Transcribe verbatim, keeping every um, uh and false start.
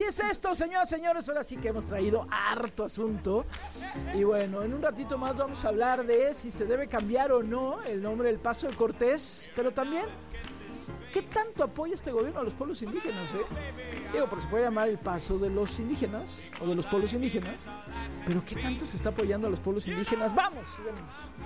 es esto, señoras y señores. Ahora sí que hemos traído harto asunto. Y bueno, en un ratito más vamos a hablar de si se debe cambiar o no el nombre del Paso de Cortés. Pero también, ¿qué tanto apoya este gobierno a los pueblos indígenas, eh? Digo, porque se puede llamar el Paso de los Indígenas o de los pueblos indígenas. Pero ¿qué tanto se está apoyando a los pueblos indígenas? ¡Vamos! Síganos.